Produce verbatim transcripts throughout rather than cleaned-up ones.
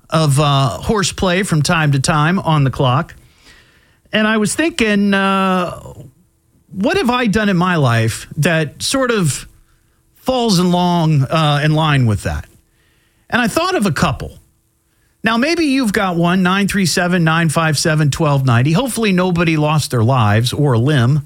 of uh, horseplay from time to time on the clock. And I was thinking, uh, what have I done in my life that sort of falls in, long, uh, in line with that? And I thought of a couple. Now, maybe you've got one, nine three seven, nine five seven, one two nine zero. Hopefully nobody lost their lives or a limb.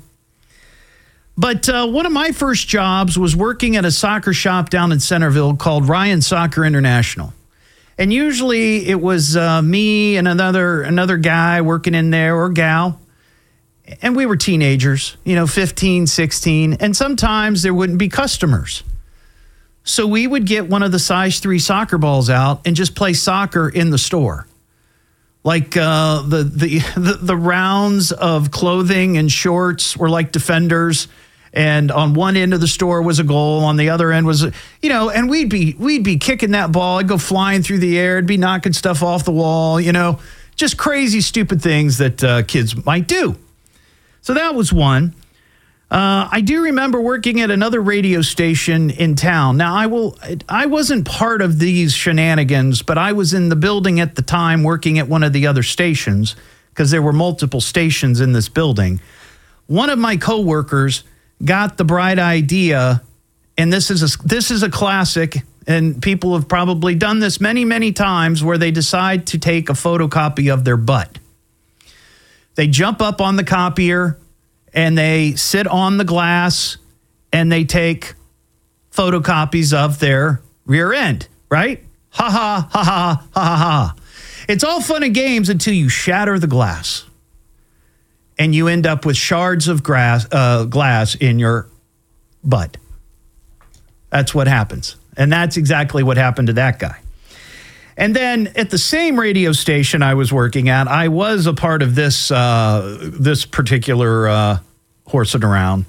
But uh, one of my first jobs was working at a soccer shop down in Centerville called Ryan Soccer International. And usually it was uh, me and another another guy working in there, or gal. And we were teenagers, you know, fifteen, sixteen. And sometimes there wouldn't be customers. So we would get one of the size three soccer balls out and just play soccer in the store. Like uh, the, the, the, the rounds of clothing and shorts were like defenders. And on one end of the store was a goal. On the other end was, you know, and we'd be we'd be kicking that ball. It'd go flying through the air. It'd be knocking stuff off the wall, you know, just crazy, stupid things that uh, kids might do. So that was one. Uh, I do remember working at another radio station in town. Now, I will. I wasn't part of these shenanigans, but I was in the building at the time working at one of the other stations because there were multiple stations in this building. One of my coworkers got the bright idea, and this is a, this is a classic, and people have probably done this many, many times, where they decide to take a photocopy of their butt. They jump up on the copier, and they sit on the glass, and they take photocopies of their rear end, right? Ha, ha, ha, ha, ha, ha, ha. It's all fun and games until you shatter the glass, and you end up with shards of grass, uh, glass in your butt. That's what happens. And that's exactly what happened to that guy. And then at the same radio station I was working at, I was a part of this uh, this particular uh, horsing around.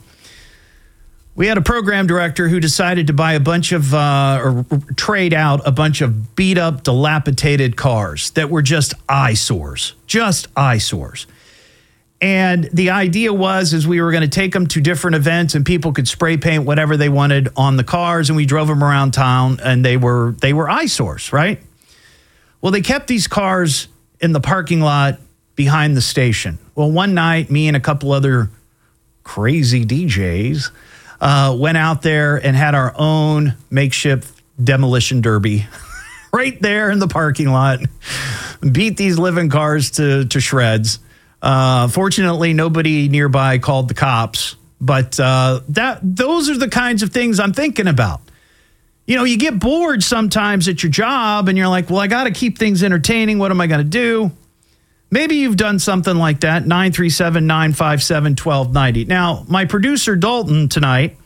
We had a program director who decided to buy a bunch of, uh, or trade out a bunch of beat up, dilapidated cars that were just eyesores, just eyesores. And the idea was, is we were going to take them to different events, and people could spray paint whatever they wanted on the cars, and we drove them around town, and they were they were eyesores, right? Well, they kept these cars in the parking lot behind the station. Well, one night, me and a couple other crazy D Js uh, went out there and had our own makeshift demolition derby right there in the parking lot. Beat these living cars to, to shreds. Uh, fortunately, nobody nearby called the cops. But uh, that those are the kinds of things I'm thinking about. You know, you get bored sometimes at your job, and you're like, well, I got to keep things entertaining. What am I going to do? Maybe you've done something like that. nine three seven, nine five seven, one two nine zero. Now, my producer, Dalton, tonight,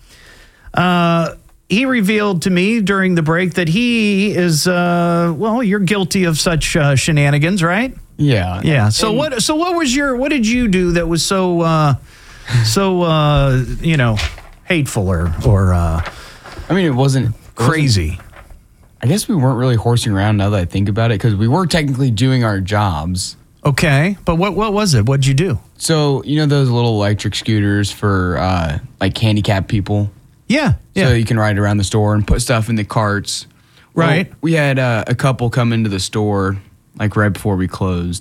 uh, he revealed to me during the break that he is, uh, well, you're guilty of such uh, shenanigans, right? Yeah. Yeah. So and what So what was your, what did you do that was so, uh, so, uh, you know, hateful or, or uh, I mean, it wasn't crazy. It wasn't, I guess we weren't really horsing around now that I think about it, because we were technically doing our jobs. Okay. But what, what was it? What'd you do? So, you know those little electric scooters for uh, like handicapped people? Yeah. Yeah. So you can ride around the store and put stuff in the carts. Right. Well, we had uh, a couple come into the store like right before we closed,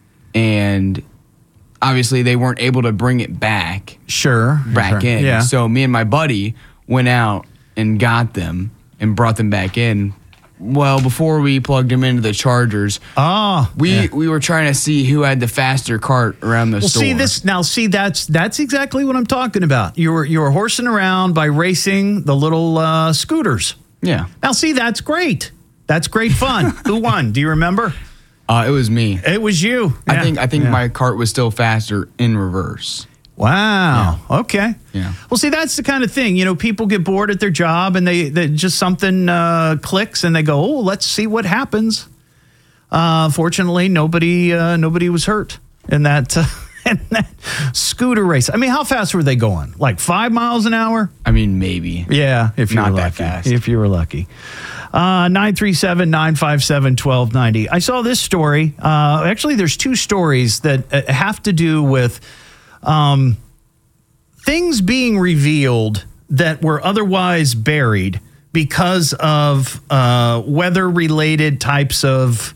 and obviously they weren't able to bring it back. Sure. Back sure. in. Yeah. So me and my buddy went out and got them and brought them back in. Well, before we plugged them into the chargers, oh, we yeah. we were trying to see who had the faster cart around the well, store. see this now. See that's that's exactly what I'm talking about. You were you were horsing around by racing the little uh, scooters. Yeah. Now, see, that's great. That's great fun. Who won? Do you remember? Uh, it was me. It was you. I Yeah. think I think Yeah. my cart was still faster in reverse. Wow. Yeah. Okay. Yeah. Well, see, that's the kind of thing. You know, people get bored at their job, and they, they just something uh, clicks, and they go, "Oh, let's see what happens." Uh, fortunately, nobody uh, nobody was hurt in that uh, in that scooter race. I mean, how fast were they going? Like five miles an hour? I mean, maybe. Yeah, if you Not were that lucky. fast. If you were lucky. Uh, nine three seven, nine five seven, one two nine zero. I saw this story. Uh, actually, there's two stories that uh, have to do with um, things being revealed that were otherwise buried because of uh, weather-related types of